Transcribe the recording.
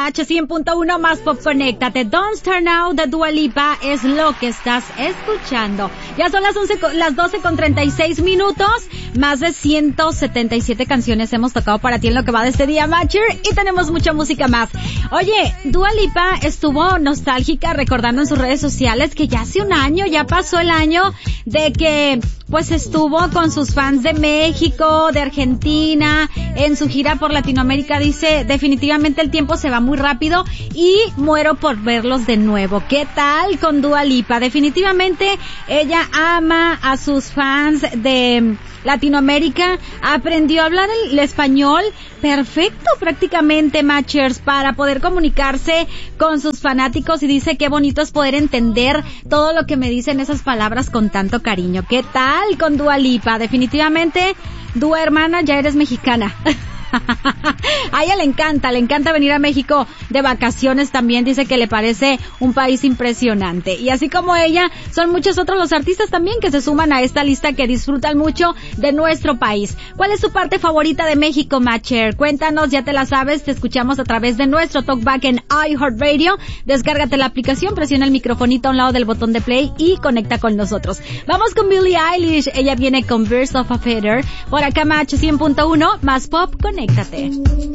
Match 100.1 más pop, conéctate. Don't Start Now de Dua Lipa es lo que estás escuchando. Ya son las 12:36. Más de 177 canciones hemos tocado para ti en lo que va de este día, Matcher, y tenemos mucha música más. Oye, Dua Lipa estuvo nostálgica recordando en sus redes sociales que ya hace un año, ya pasó el año de que pues estuvo con sus fans de México, de Argentina, en su gira por Latinoamérica. Dice, definitivamente el tiempo se va muy rápido y muero por verlos de nuevo. ¿Qué tal con Dua Lipa? Definitivamente ella ama a sus fans de Latinoamérica, aprendió a hablar el español perfecto prácticamente, Matchers, para poder comunicarse con sus fanáticos, y dice qué bonito es poder entender todo lo que me dicen esas palabras con tanto cariño. ¿Qué tal con Dua Lipa? Definitivamente, Dua hermana, ya eres mexicana. A ella le encanta venir a México de vacaciones también, dice que le parece un país impresionante. Y así como ella, son muchos otros los artistas también que se suman a esta lista que disfrutan mucho de nuestro país. ¿Cuál es su parte favorita de México, Matcher? Cuéntanos, ya te la sabes, te escuchamos a través de nuestro talkback en iHeartRadio. Descárgate la aplicación, presiona el microfonito a un lado del botón de play y conecta con nosotros. Vamos con Billie Eilish, ella viene con Birds of a Feather. Por acá, Match 100.1 más pop, conéctate.